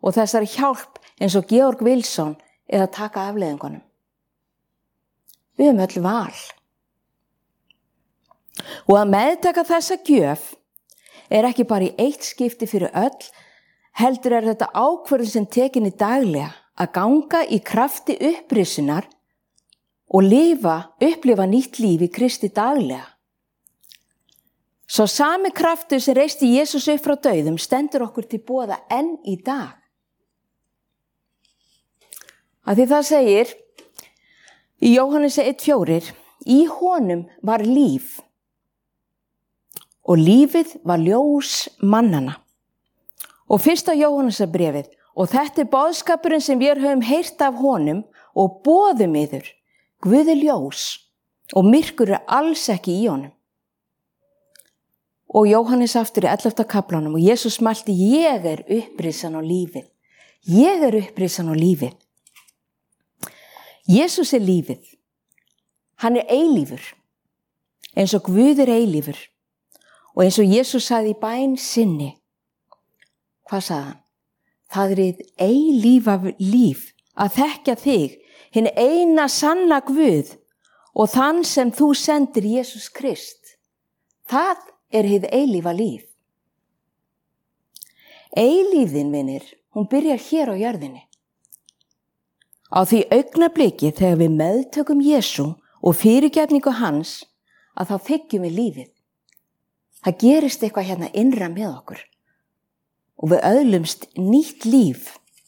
og þessari hjálp eins og Georg Wilson eða taka afleiðingunum. Við höfum öll val. Og að meðtaka þessa gjöf er ekki bara í eitt skipti fyrir öll, heldur er þetta ákvörðun sem tekin í daglega að ganga í krafti upprisunar og upplifa nýtt líf í Kristi daglega. Svo sami kraftur sem reisti Jesús upp frá dauðum stendur okkur til boða enn í dag. Að því það segir í Jóhannesi 1:4, í honum var líf og lífið var ljós mannanna. Og 1. Jóhannesarbréfið, og þetta er boðskapurinn sem við höfum heyrt af honum og boðum yður, Guð er ljós og myrkur er alls ekki í honum. Og Jóhannes aftur í 11. kaflanum og Jesús mælti, ég er upprisan og lífið. Ég er upprisan og lífið. Jesús er lífið. Hann er eilífur, eins og Guð er eilífur. Og eins og Jesús sagði í bæn sinni, hvað sagði hann? Það er hið eilífa líf að þekkja þig, hinn eina sanna Guð og þann sem þú sendir Jesús Krist. Það er hið eilífa líf. Eilífðin, vinir, hún byrjar hér á jörðinni. Á því augnabliki þegar við meðtökum Jesú og fyrirgefningu hans, að þá þiggjum við lífið. Það gerist eitthvað hérna innra með okkur og við öðlumst nýtt líf.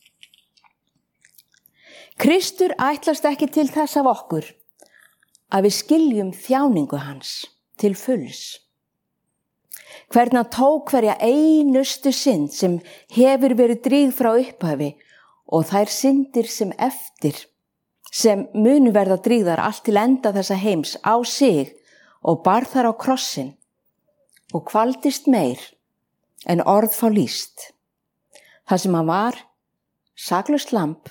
Kristur ætlast ekki til þess af okkur að við skiljum þjáningu hans til fulls. Hvernig hann tók hverja einustu synd sem hefur verið drýgð frá upphafi og þær syndir sem eftir, sem munu verða drýgðar allt til enda þessa heims á sig og bar þar á krossin og kvaldist meir en orð fá lýst. Það sem hann var saklaust lamb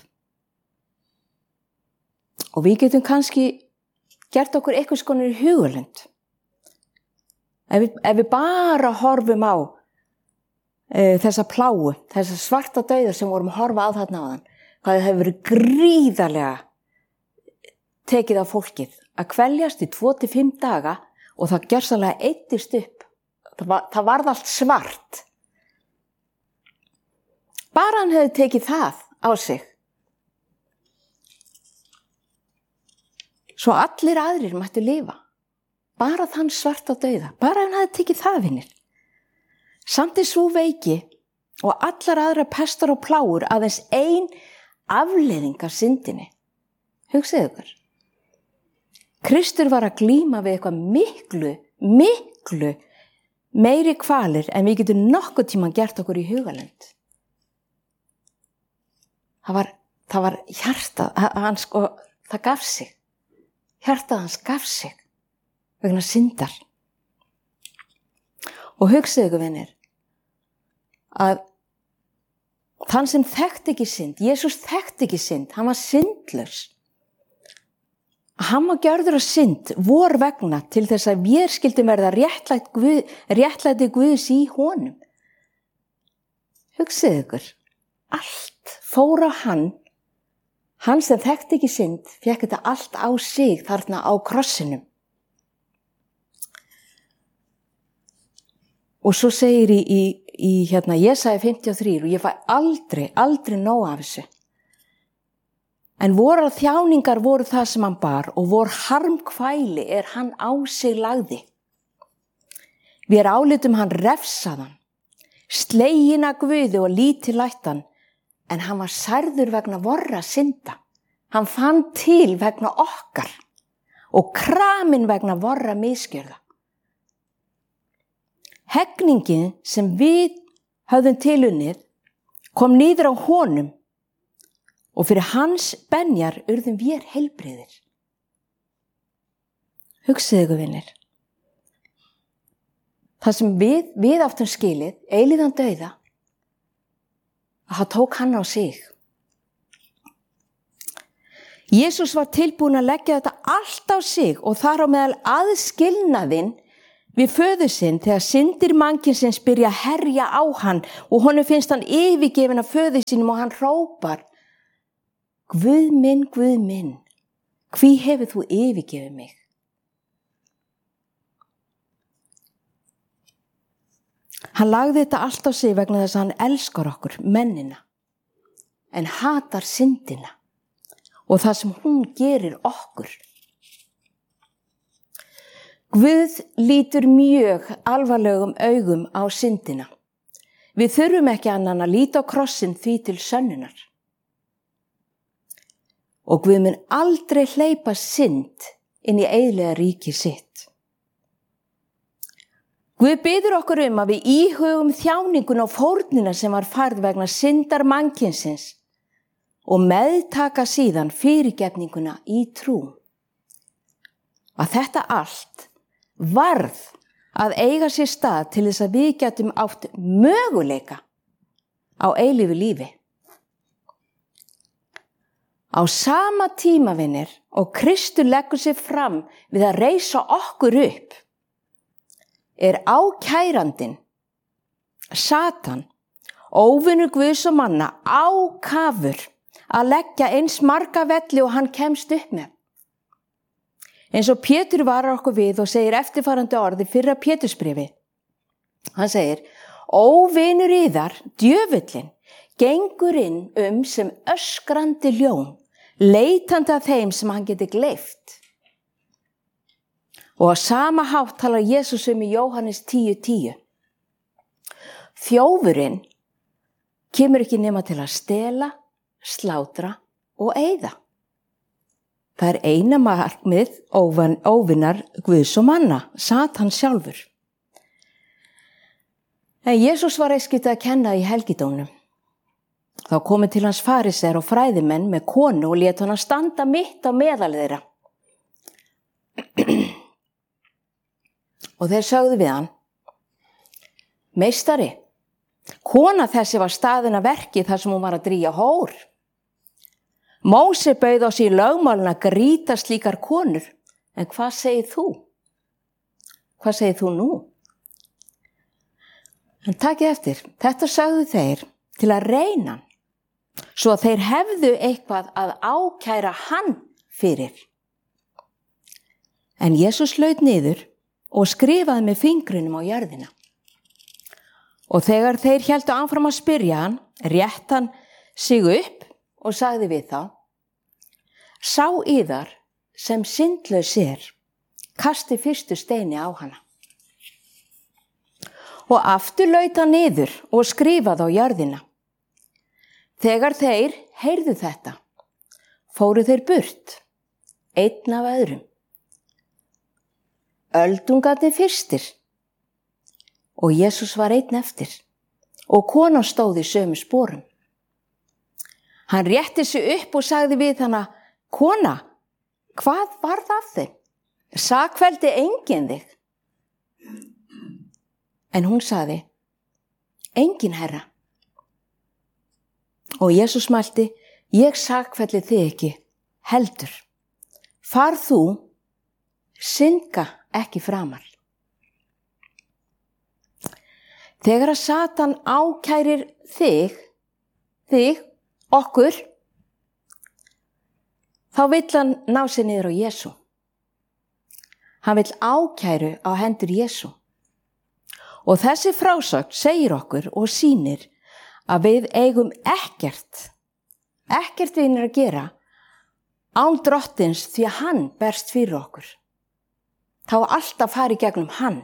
og við getum kannski gert okkur eitthvað skonar hugulund. Ef við bara horfum á þessa pláu, þessa svarta dauða sem vorum að horfa á þarna áðan, hvað það hefur verið gríðarlega tekið á fólkið að kveljast í 2-5 daga og það gjörsamlega eyddist upp. Það varð allt svart. Bara hann hefði tekið það á sig. Svo allir aðrir mættu lifa. Bara þann svarta dauða. Bara hann hefði tekið það, vinir. Samt er svo veiki og allar aðra pestar og pláur aðeins ein afleiðing af syndinni. Hugsið ykkur. Kristur var að glíma við eitthvað miklu meiri kvalir en við getum nokkuð tíman gert okkur í hugalund. Það var hjartað, það gaf sig. Hjartað hans gaf sig vegna syndar. Og hugsið ykkur, vinir, að þann sem þekkti ekki synd, Jesús þekkti ekki synd, hann var syndlaus. Hann var gjörður að synd vor vegna til þess að við skildum verða réttlæti Guðs í honum. Hugsið ykkur, allt fór á hann sem þekkti ekki synd, fékk þetta allt á sig þarna á krossinum. Og svo segir í Jesaja 53, og ég fæ aldrei nóg af þessu. En vorar þjáningar voru það sem hann bar og vor harmkvæli hann á sig lagði. Við álitum hann refsaðan, sleginn af Guði og lítillættan, en hann var særður vegna vorra synda. Hann fann til vegna okkar og kraminn vegna vorra misgjörða. Hegningin sem við höfðum tilunnið kom niður á honum og fyrir hans benjar urðum við heilbrigðir. Hugsið ykkur, vinir. Það sem við áttum skilið, eilíðan dauða, að það tók hann á sig. Jesús var tilbúin að leggja þetta allt á sig og þar á meðal aðskilnaðinn við föður sinn þegar syndir mannkynsins byrja að herja á hann og honum finnst hann yfirgefinn af föður sínum og hann hrópar: Guð minn, hví hefur þú yfirgefið mig? Hann lagði þetta allt á sig vegna þess að hann elskar okkur, mennina, en hatar syndina og það sem hún gerir okkur. Guð lítur mjög alvarlegum augum á syndina. Við þurfum ekki annan að líta á krossinn því til sönnunar. Og Guð mun aldrei hleypa synd inn í eilífa ríki sitt. Guð biður okkur að við íhugum þjáninguna og fórnina sem var færð vegna syndar mannkynsins og meðtaka síðan fyrirgefninguna í trú. Að þetta allt varð að eiga sér stað til þess að við getum átt möguleika á eilífu lífi. Á sama tíma, vinir, og Kristur leggur sig fram við að reisa okkur upp, ákærandinn, Satan, óvinur Guðs og manna, ákafur að leggja eins marga velli og hann kemst upp með. Eins og Pétur varar okkur við og segir eftirfarandi orði fyrra Pétursbréfi. Hann segir: Óvinur yðar, djöfullinn, gengur inn sem öskrandi ljón, leitandi að þeim sem hann geti gleypt. Og á sama hátt talar Jesús í Jóhannes 10:10. Þjófurinn kemur ekki nema til að stela, slátra og eyða. Það eina markmið óvinar Guðs og manna, Satan sjálfur. En Jesús var einskis að kenna í helgidómnum. Þá komu til hans farisear og fræðimenn með konu og lét hana standa mitt á meðal þeirra. Og þeir sögðu við hann: Meistari, kona þessi var staðin að verki þar sem hún var að drýja hór. Móse bauð á sig lögmálin að grýta slíkar konur, en hvað segir þú? Hvað segir þú nú? En takið eftir, þetta sögðu þeir til að reyna hann, svo að þeir hefðu eitthvað að ákæra hann fyrir. En Jesús laut niður og skrifaði með fingrunum á jörðina. Og þegar þeir héldu áfram að spyrja hann, rétt hann sig upp og sagði við þá: Sá yðar sem syndlaus kasti fyrstu steini á hana. Og aftur laut hann niður og skrifaði á jörðina. Þegar þeir heyrðu þetta, fóru þeir burt, einn af öðrum. Öldungarnir fyrstir, og Jesús var einn eftir, og konan stóð í sömu sporum. Hann rétti sig upp og sagði við hana: Kona, hvað varð af þeim? Sakfelldi enginn þig? En hún sagði: Enginn, Herra. Og Jesús mælti: Ég sakfelli þig ekki, heldur. Far þú, synga ekki framar. Þegar að Satan ákærir þig, okkur, þá vill hann ná sér niður á Jesú. Hann vill ákæru á hendur Jesú. Og þessi frásögn segir okkur og sýnir að við eigum ekkert vinir að gera án drottins, því að hann berst fyrir okkur. Þá alltaf fari gegnum hann.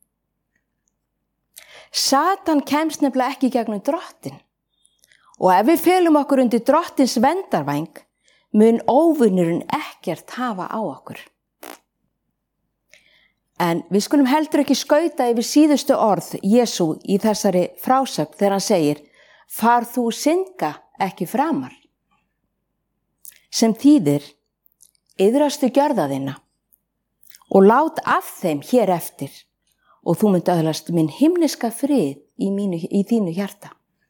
Satan kemst nefnilega ekki gegnum drottin. Og ef við felum okkur undir drottins verndarvæng, mun óvinurinn ekkert hafa á okkur. En við skulum heldur ekki skauta yfir síðustu orð Jesú í þessari frásögn þegar hann segir: Far þú, synga ekki framar. Sem þýðir: Iðrastu gjörða þína og lát af þeim hér eftir, og þú munt öðlast minn himneska frið í þínu hjarta.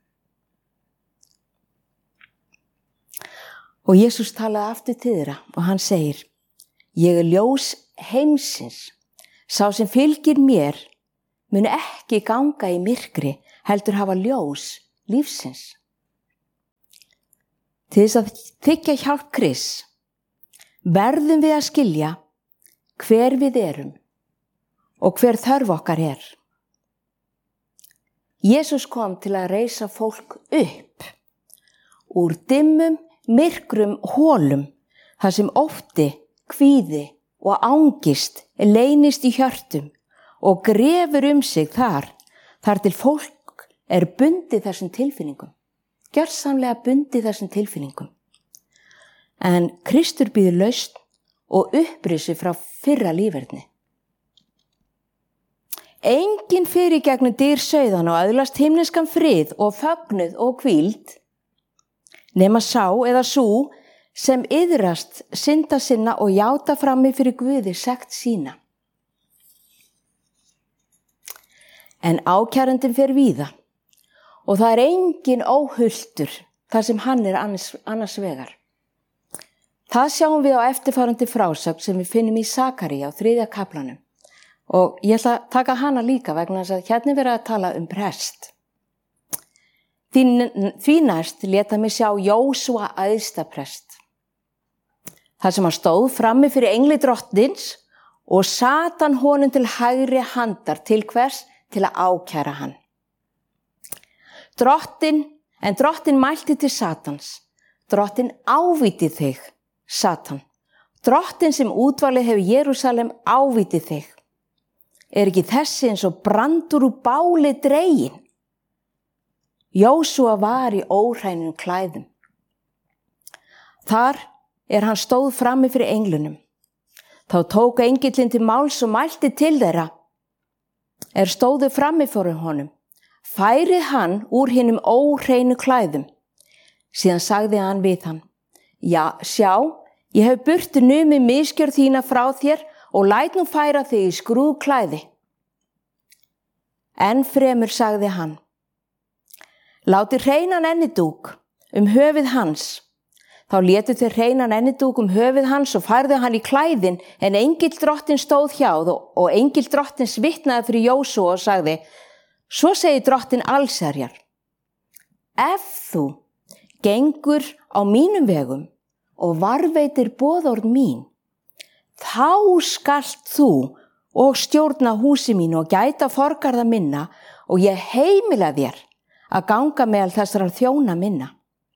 Og Jesús talaði aftur til þeirra og hann segir: Ég ljós heimsins, Sá sem fylgir mér mun ekki ganga í myrkri, heldur hafa ljós lífsins. Til þess að þiggja hjálp Krists verðum við að skilja hver við erum og hver þörf okkar er. Jesús kom til að reisa fólk upp úr dimmum, myrkrum hólum, þar sem ótti, kvíði og angist leynist í hjörtum og grefur sig þar til fólk er bundið þessum tilfinningum, gjörsamlega bundið þessum tilfinningum. En Kristur býður lausn og upprisi frá fyrra líferni. Enginn fer í gegnum dyr sauðan og öðlast himneskan frið og fögnuð og hvíld, nema sá eða sú sem iðrast synda sinna og játa frammi fyrir Guði sekt sína. En ákærandinn fer víða og það er engin óhultur þar sem hann er annars vegar. Það sjáum við á eftirfarandi frásögn sem við finnum í Sakaría á 3. kaflanum. Og ég ætla að taka hana líka vegna þess að hérna er verið að tala um prest. Því næst lét hann mig sjá Jósúa æðstaprest. Þar sem hann stóð frammi fyrir engli drottins og Satan honum til hægri handar til hvers? Til að ákæra hann. Drottin mælti til Satans. Drottin ávíti þig, Satan. Drottin sem útvalið hefur Jerúsalem ávíti þig. Er ekki þessi eins og brandur úr báli dreginn? Jósúa var í óhreinum klæðum. Þar hann stóð frammi fyrir englunum. Þá tók engillinn til máls og mælti til þeirra. Stóðu frammi fyrir honum. Færið hann úr hinum óhreinu klæðum. Síðan sagði hann við hann. Já, sjá, ég hef burtu numið misgjörð þína frá þér og læt nú færa þig í skrúðklæði. Enn fremur sagði hann. Láti hreinan ennidúk höfuð hans. Þá létu þeir hreinan ennidúk höfuð hans og færðu hann í klæðin, en engill drottins stóð hjá og engill drottins vitnaði fyrir Jósúa og sagði, svo segir drottin allsherjar. Ef þú gengur á mínum vegum og varveitir boðorð mín, þá skalt þú og stjórna húsi mín og gæta forgarða minna og ég heimila þér að ganga meðal þessara þjóna minna.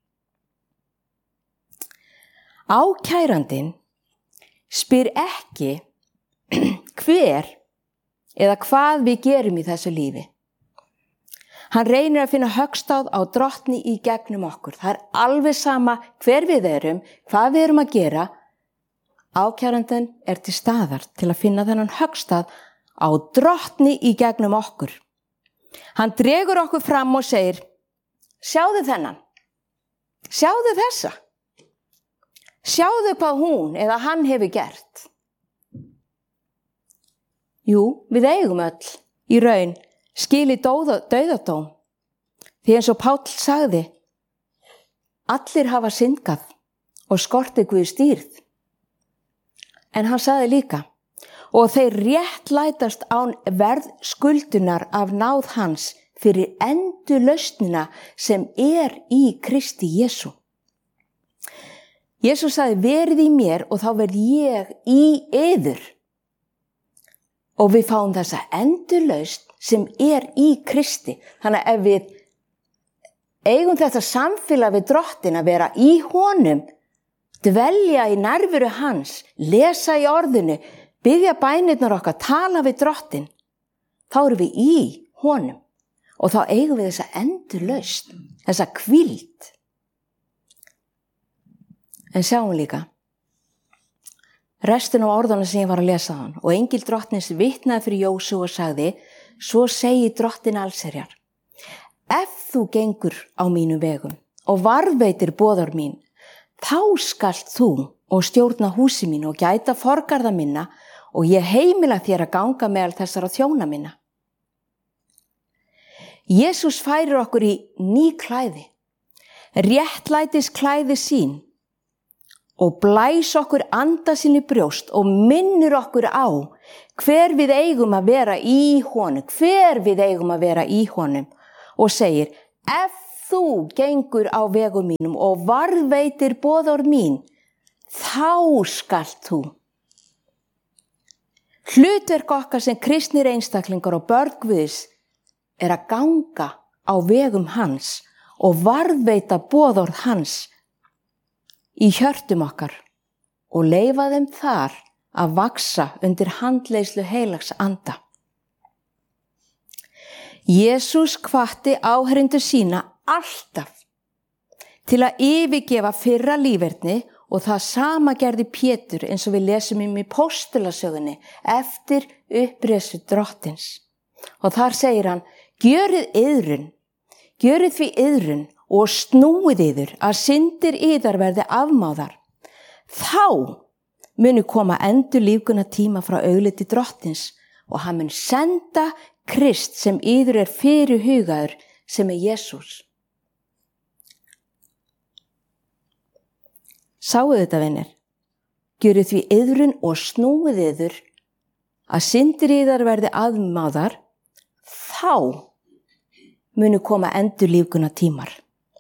Ákærandinn spyr ekki hver eða hvað við gerum í þessu lífi. Hann reynir að finna höggstað á drottni í gegnum okkur. Það er alveg sama hver við erum, hvað við erum að gera. Ákærandinn til staðar til að finna þennan höggstað á drottni í gegnum okkur. Hann dregur okkur fram og segir, sjáðu þennan, sjáðu þessa, sjáðu hvað hún eða hann hefur gert. Jú, við eigum öll í raun skilið dauðadóm. Því eins og Páll sagði, allir hafa syndgað og skortið Guði stýrð. En hann sagði líka, og þeir réttlætast án verðskuldunar af náð hans fyrir endurlausnina sem í Kristi Jesú. Jesús sagði, verið í mér og þá verð ég í yður. Og við fáum þessa endurlausn sem í Kristi. Þannig að ef við eigum þetta samfélag við drottin að vera í honum, dvelja í nærveru hans, lesa í orðinu, biðja bænirnar okkar, tala við drottin, þá erum við í honum og þá eigum við þessa endurlausn, þessa hvíld. En sjáum líka, restin á orðana sem ég var að lesa hann og engill drottins vitnaði fyrir Jósú og sagði, svo segi drottin allsherjar, ef þú gengur á mínum vegum og varðveitir boðorð mín, þá skalt þú og stjórna húsi mín og gæta forgarða minna og ég heimila þér að ganga meðal þessara þjóna minna. Jesús færir okkur í ný klæði, réttlætis klæði sín og blæs okkur anda sinni brjóst og minnir okkur á hver við eigum að vera í honum, og segir, ef þú gengur á vegum mínum og varðveitir boðorð mín, þá skalt þú. Hlutverk okkar sem kristnir einstaklingar og börn Guðs að ganga á vegum hans og varðveita boðorð hans í hjörtum okkar og leyfa þeim þar að vaxa undir handleiðslu heilags anda. Jesús hvatti áheyrendur sína alltaf til að yfirgefa fyrra líferni og það sama gerði Pétur eins og við lesum í Póstulasögunni eftir uppreisn Drottins. Og þar segir hann, gjörið því iðrun og snúið yður að syndir yðar verði afmáðar. Þá muni koma endurlífgunar tíma frá augliti Drottins og hann mun senda Krist sem yður fyrirhugaður sem Jesús. Sáuð þetta, vinir? Gjörið því iðrun og snúið yður að syndir yðar verði afmáðar, þá muni koma endurlífgunar tímar.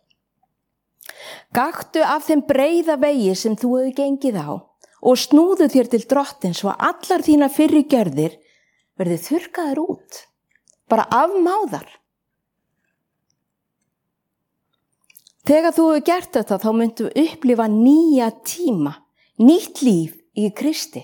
Gakktu af þeim breiða vegi sem þú hefur gengið á og snúðu þér til Drottins svo að allar þína fyrri gjörðir verði þurrkaðar út, bara afmáðar. Þegar þú hefur gert þetta þá myndu upplifa nýja tíma, nýtt líf í Kristi.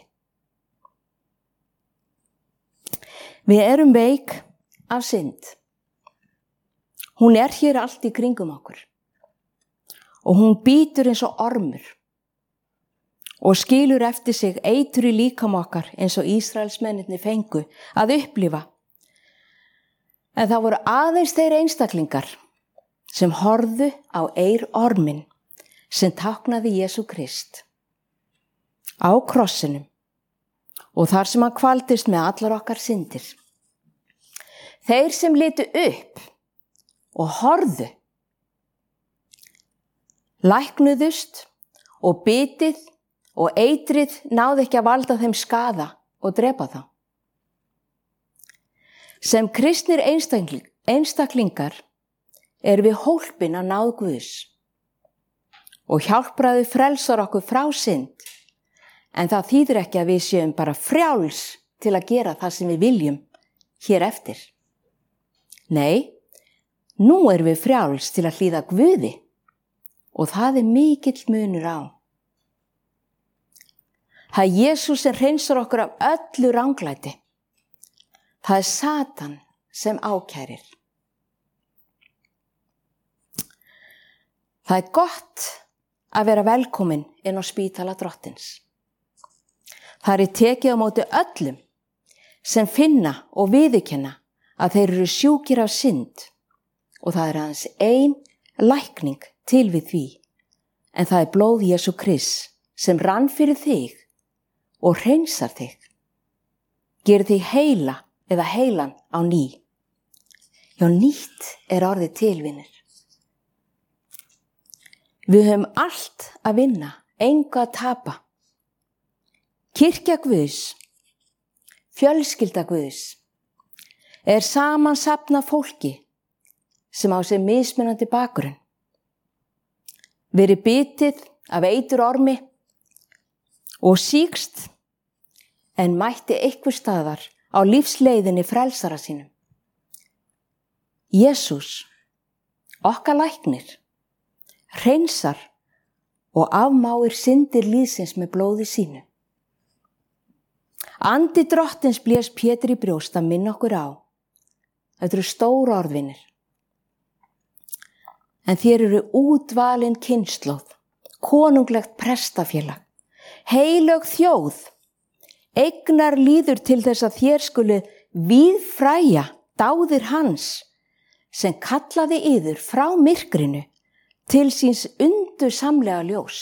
Við erum veik af synd. Hún hér allt í kringum okkur og hún bítur eins og ormur og skilur eftir sig eitur í líkama okkar eins og Ísraelsmennirnir fengu að upplifa. En það voru aðeins þeir einstaklingar sem horfðu á orminn sem táknaði Jesú Krist á krossinum og þar sem hann kvaldist með allar okkar syndir. Þeir sem litu upp og horfðu, læknuðust og bitið og eitrið náði ekki að valda þeim skaða og drepa þá. Sem kristnir einstaklingar við hólpin að náð Guðs og hjálpræði frelsar okkur frá synd, en það þýðir ekki að við séum bara frjáls til að gera það sem við viljum hér eftir. Nei, nú við frjáls til að hlýða Guði og það mikill munur á. Það Jesús sem hreinsar okkur af öllu ranglæti. Það Satan sem ákærir. Það gott að vera velkomin inn á spítala Drottins. Það tekið á móti öllum sem finna og viðurkenna að þeir eru sjúkir af synd og það aðeins ein lækning til við því, en það blóð Jesú Krist sem rann fyrir þig og hreinsar þig. Gerir þig heila eða heilan á ný. Já, nýtt orðið til, vinir. Við höfum allt að vinna, engu að tapa. Kirkja Guðs, fjölskylda Guðs, samansafnað fólki sem á sér mismunandi bakgrunn. Verið bitið af eiturormi og sýkst en mætti einhvers staðar á lífsleiðinni frelsara sínum. Jesús, okkar læknir, hreinsar og afmáir syndir líðsins með blóði sínu. Andi Drottins blés Pétur í brjóst að minna okkur á. Þetta eru stór orðvinir. En þér eru útvalin kynslóð, konunglegt prestafélag, heilög þjóð, eignar líður til þess að þér skulu víðfræja dáðir hans sem kallaði yður frá myrkrinu til síns undursamlega ljós.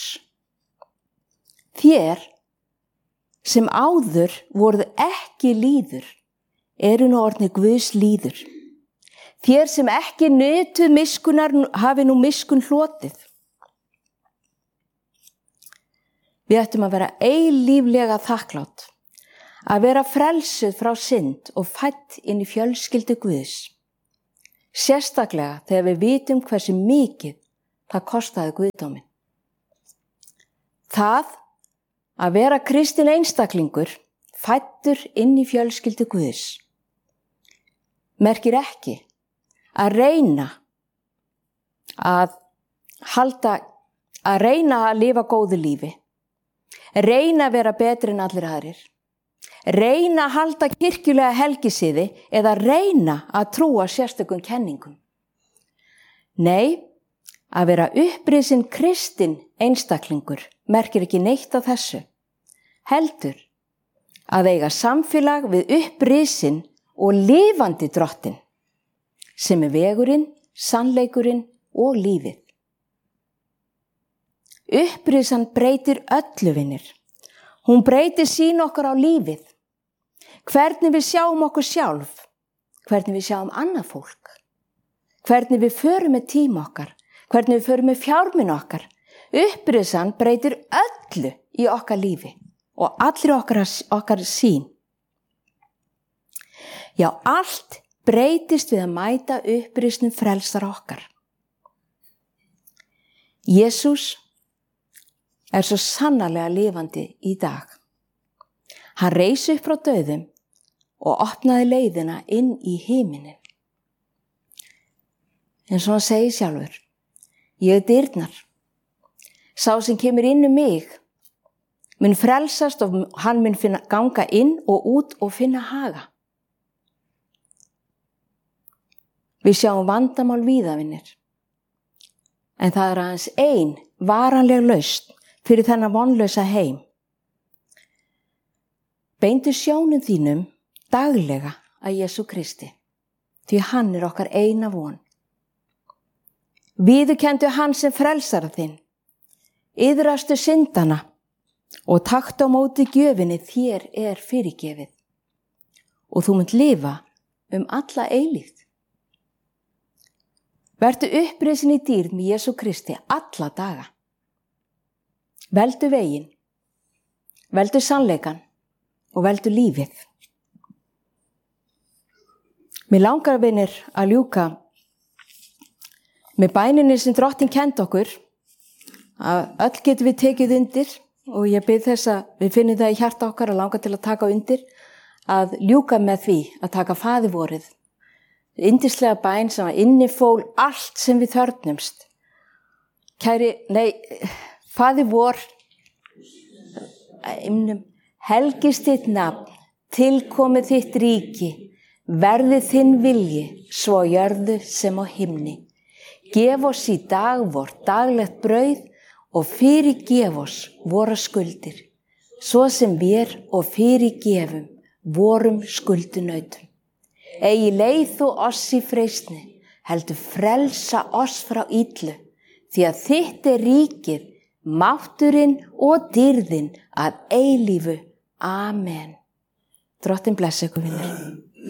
Þér sem áður voruð ekki líður eru nú orðnir Guðs líður. Þér sem ekki nutuð miskunnar hafi nú miskun hlotið. Við ættum að vera eilíflega þakklátt, að vera frelsuð frá synd og fædd inn í fjölskyldu Guðs. Sérstaklega þegar við vitum hversu mikið það kostaði guðdóminn. Það að vera kristinn einstaklingur, fæddur inn í fjölskyldu Guðs, merkir ekki að reyna að lifa góðu lífi, reyna að vera betri en allir aðrir, reyna að halda kirkjulega helgisiði eða reyna að trúa sérstökum kenningum. Nei, að vera upprisin kristinn einstaklingur merkir ekki neitt af þessu. Heldur að eiga samfélag við upprisin og lifandi Drottinn, sem er vegurinn, sannleikurinn og lífið. Upprisan breytir öllu, vinir. Hún breytir sýn okkar á lífið. Hvernig við sjáum okkur sjálf, hvernig við sjáum annað fólk, hvernig við förum með tíma okkar, hvernig við förum með fjármuni okkar. Upprisan breytir öllu í okkar lífi og allir okkar sýn. Já, allt breytist við að mæta upprisnum frelsar okkar. Jesús er svo sannarlega lifandi í dag. Hann reis upp frá dauðum og opnaði leiðina inn í himinin. En svo hann segir sjálfur, ég er dyrnar. Sá sem kemur inn mig mun frelsast og hann mun ganga inn og út og finna haga. Við sjáum vandamál víða, vinir. En það er aðeins ein varanleg lausn fyrir þennan vonlausa heim. Beindu sjónum þínum daglega að Jesú Kristi, því hann er okkar eina von. Viðurkenndu hann sem frelsara þinn, iðrastu syndana og taktu á móti gjöfinni þér er fyrirgefið og þú munt lifa alla eilífð. Vertu upprisin í dýrð með Jesú Kristi alla daga. Veldu veginn, veldu sannleikan og veldu lífið. Mér langar, vinir, að ljúka með bæninni sem Drottinn kenndi okkur, að öll getum við tekið undir og ég bið þess að við finnum það í hjarta okkar að langa til að taka undir, að ljúka með því að taka faðirvorið. Yndislega bæn sem að innifól allt sem við þörfnumst. Faðir vor, helgist þitt nafn, tilkomið þitt ríki, verði þinn vilji, svo jörðu sem á himni. Gef oss í dag vort daglegt brauð og fyrirgef oss vora skuldir, svo sem við og fyrirgefum vorum skuldunautum. Eigi leið þú oss í freistni, heldur frelsa oss frá illu, því að þitt er ríkið, mátturinn og dýrðin að eilífu. Amen. Drottinn blessi ykkur, vinir.